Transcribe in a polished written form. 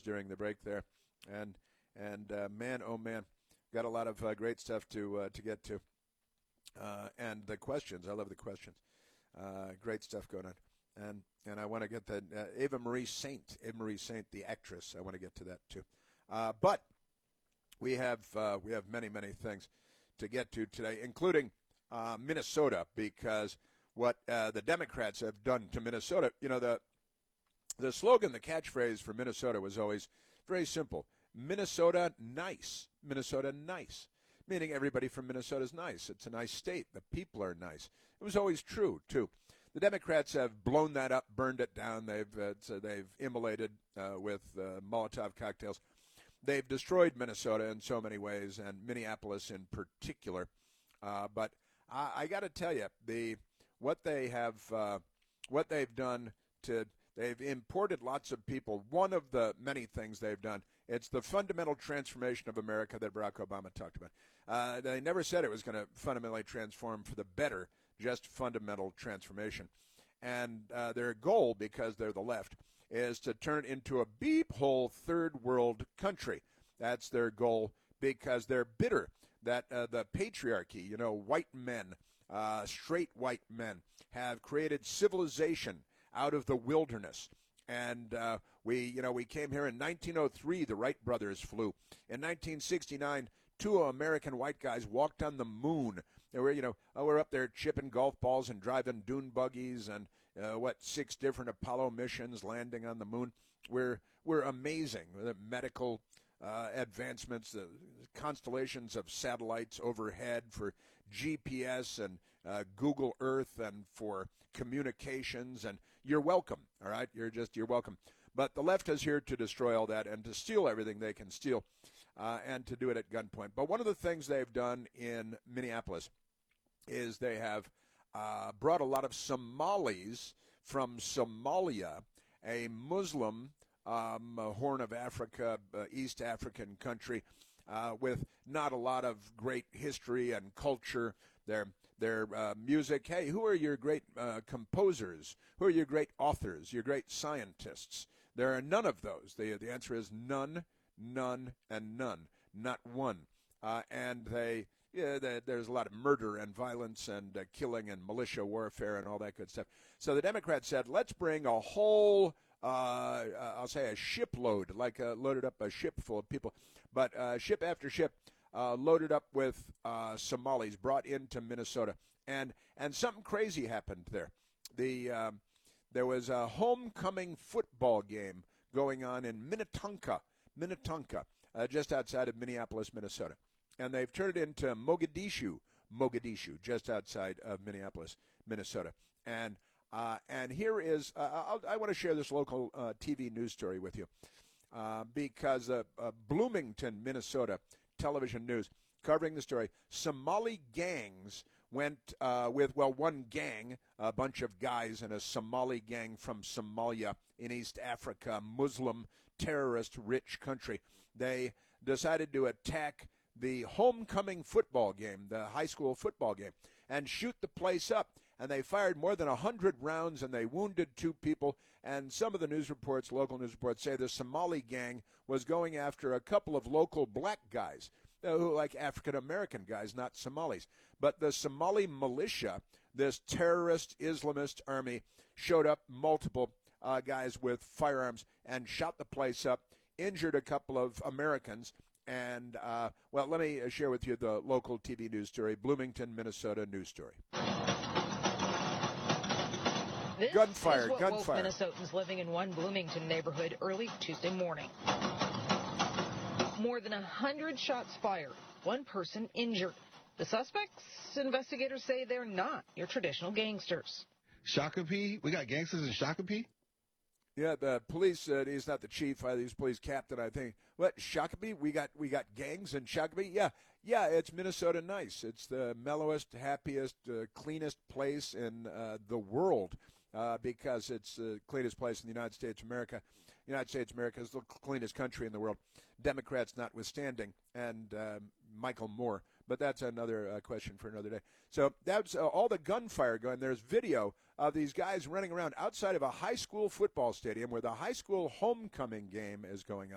during the break there, and man, oh man, got a lot of great stuff to get to, and the questions. I love the questions. Great stuff going on, and I want to get that Ava Marie Saint, the actress. I want to get to that too, but we have many things to get to today, including Minnesota, because what the Democrats have done to Minnesota. You know, the slogan, the catchphrase for Minnesota was always very simple: Minnesota nice. Minnesota nice. Meaning everybody from Minnesota is nice. It's a nice state. The people are nice. It was always true, too. The Democrats have blown that up, burned it down. They've immolated with Molotov cocktails. They've destroyed Minnesota in so many ways, and Minneapolis in particular. But I got to tell you, what they've done to. They've imported lots of people. One of the many things they've done, it's the fundamental transformation of America that Barack Obama talked about. They never said it was going to fundamentally transform for the better, just fundamental transformation. And their goal, because they're the left, is to turn it into a beep-hole third world country. That's their goal because they're bitter that the patriarchy, white men, straight white men, have created civilization out of the wilderness. And we came here in 1903. The Wright brothers flew. In 1969, two American white guys walked on the moon. They were, we're up there chipping golf balls and driving dune buggies and 6 different Apollo missions landing on the moon. We're amazing. The medical advancements, the constellations of satellites overhead for GPS and Google Earth and for communications, and you're welcome, all right? You're welcome. But the left is here to destroy all that and to steal everything they can steal and to do it at gunpoint. But one of the things they've done in Minneapolis is they have brought a lot of Somalis from Somalia, a Muslim Horn of Africa, East African country, with not a lot of great history and culture. Their music. Hey, who are your great composers? Who are your great authors? Your great scientists? There are none of those. The answer is none, and none, not one. And there's a lot of murder and violence and killing and militia warfare and all that good stuff. So the Democrats said, let's bring a whole. I'll say a shipload, like loaded up a ship full of people, but ship after ship loaded up with Somalis brought into Minnesota. And something crazy happened there. There was a homecoming football game going on in Minnetonka, just outside of Minneapolis, Minnesota. And they've turned it into Mogadishu, just outside of Minneapolis, Minnesota. And here is, I want to share this local TV news story with you because Bloomington, Minnesota television news covering the story. Somali gangs went with one gang, a bunch of guys in a Somali gang from Somalia in East Africa, Muslim terrorist rich country. They decided to attack the homecoming football game, the high school football game, and shoot the place up. And they fired more than 100 rounds, and they wounded 2 people. And some of the news reports, local news reports, say the Somali gang was going after a couple of local black guys, who like African-American guys, not Somalis. But the Somali militia, this terrorist Islamist army, showed up, multiple guys with firearms, and shot the place up, injured a couple of Americans. And, let me share with you the local TV news story, Bloomington, Minnesota news story. This gunfire, is what gunfire. Woke Minnesotans living in one Bloomington neighborhood early Tuesday morning. More than 100 shots fired, 1 person injured. The suspects, investigators say they're not your traditional gangsters. Shakopee? We got gangsters in Shakopee? Yeah, the police, he's not the chief, he's police captain, I think. What, Shakopee? We got gangs in Shakopee? Yeah, it's Minnesota nice. It's the mellowest, happiest, cleanest place in the world because it's the cleanest place in the United States of America. The United States of America is the cleanest country in the world, Democrats notwithstanding, and Michael Moore. But that's another question for another day. So that's all the gunfire going. There's video of these guys running around outside of a high school football stadium where the high school homecoming game is going on.